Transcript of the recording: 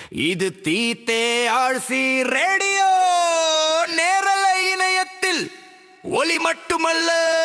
இது தீத்தே ஆழ்சி ரேடியோ நேரலை இணையத்தில் ஒலி மட்டுமல்ல